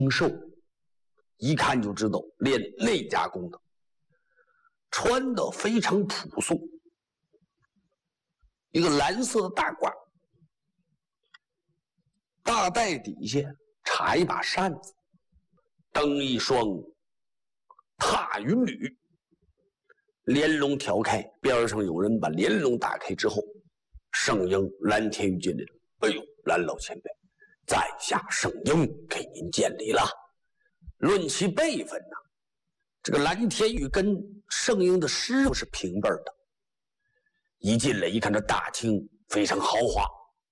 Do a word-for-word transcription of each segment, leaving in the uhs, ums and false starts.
寿，一看就知道练内家功的，穿的非常朴素，一个蓝色的大褂，大带底下插一把扇子，蹬一双踏云履，帘笼挑开，边上有人把帘笼打开之后，圣婴蓝天玉进来了。哎呦，蓝老前辈，在下圣婴给您见礼了。论其辈分呢、啊，这个蓝天玉跟圣婴的师傅是平辈的。一进来一看，这大厅非常豪华。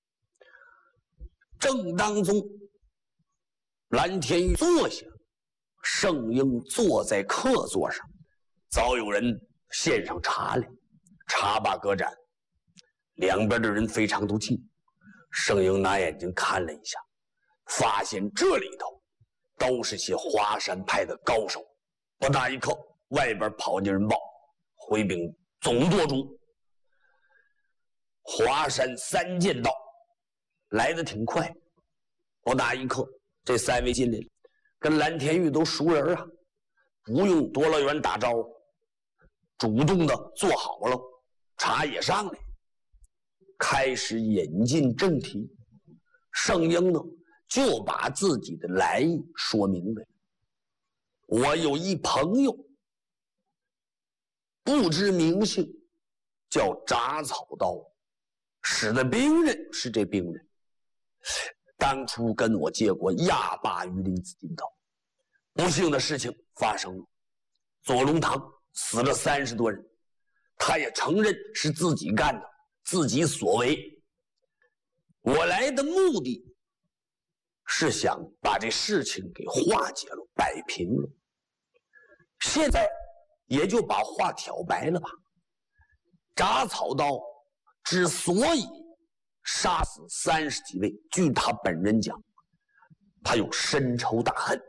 正当中，蓝天玉坐下，圣婴坐在客座上，早有人献上茶来，茶罢歌盏，两边的人非常都静。圣婴拿眼睛看了一下，发现这里头都是些华山派的高手。不大一刻，外边跑进人报，回禀总舵主，华山三剑道来得挺快。不大一刻，这三位进来了，跟蓝天玉都熟人啊，不用多乐园打招呼，主动的坐好了，茶也上来，开始引进正题。圣婴呢，就把自己的来意说明白了。我有一朋友，不知名姓，叫铡草刀，使的兵刃是这兵刃，当初跟我借过亚霸鱼鳞紫金刀。不幸的事情发生了，左龙堂死了三十多人，他也承认是自己干的，自己所为。我来的目的是想把这事情给化解了，摆平了。现在也就把话挑白了吧。铡草刀之所以杀死三十几位，据他本人讲，他有深仇大恨，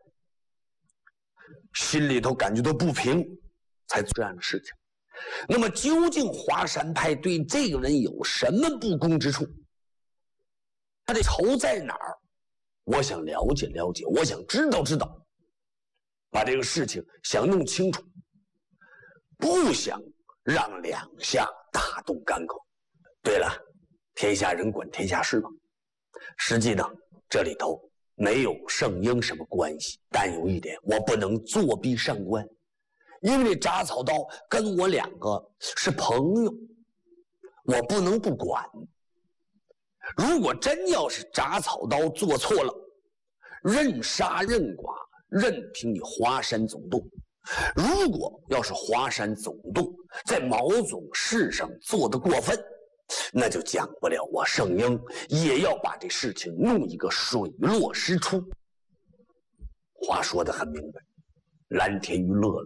心里头感觉到不平，才做这样的事情。那么究竟华山派对这个人有什么不公之处？他的仇在哪儿？我想了解了解，我想知道知道，把这个事情想弄清楚，不想让两下大动干戈。对了，天下人管天下事吧。实际呢，这里头没有圣婴什么关系，但有一点，我不能作弊上官，因为这铡草刀跟我两个是朋友，我不能不管。如果真要是铡草刀做错了，任杀任剐，任凭你华山总督。如果要是华山总督在毛总事上做得过分，那就讲不了我圣婴也要把这事情弄一个水落石出。话说得很明白。蓝天玉乐了，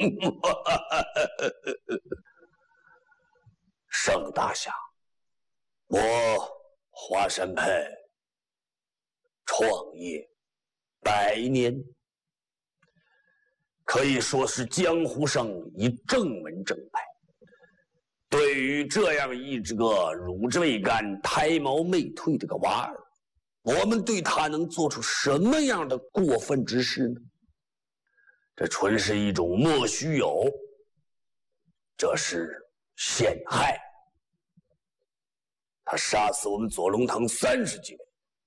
盛大侠，我华山派创业百年，可以说是江湖上一正门正派。对于这样一只个乳汁未干、胎毛未退的个娃儿，我们对他能做出什么样的过分之事呢？这纯是一种莫须有，这是陷害。他杀死我们左龙堂三十几位，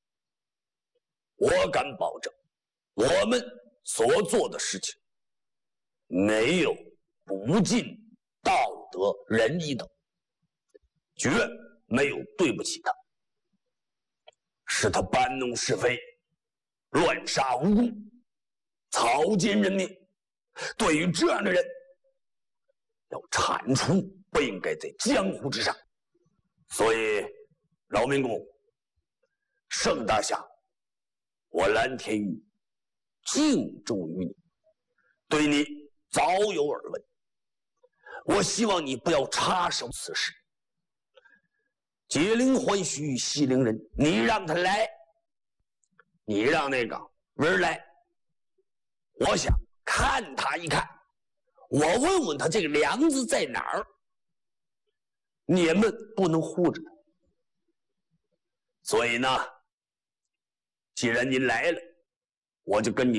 我敢保证，我们所做的事情没有不尽道德仁义的，绝没有对不起他。是他搬弄是非，乱杀无辜，草菅人命。对于这样的人，要铲除，不应该在江湖之上。所以老民公，盛大侠，我蓝天玉敬重于你，对你早有耳闻，我希望你不要插手此事。解铃还须系铃人，你让他来，你让那个人来，我想看他一看，我问问他这个梁子在哪儿。你们不能护着他。所以呢，既然您来了， 我就跟你